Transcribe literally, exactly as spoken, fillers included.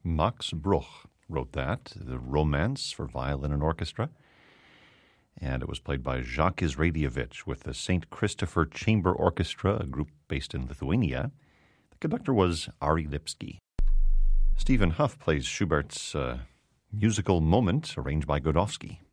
Max Bruch wrote that, the Romance for violin and orchestra. And it was played by Jacques Israelievich with the Saint Christopher Chamber Orchestra, a group based in Lithuania. The conductor was Ari Lipsky. Stephen Huff plays Schubert's uh, musical Moment, arranged by Godofsky.